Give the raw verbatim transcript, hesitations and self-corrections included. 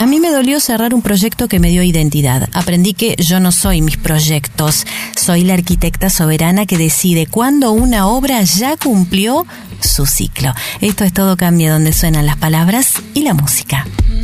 A mí me dolió cerrar un proyecto que me dio identidad. Aprendí que yo no soy mis proyectos, soy la arquitecta soberana que decide cuándo una obra ya cumplió su ciclo. Esto es Todo Cambia, donde suenan las palabras y la música.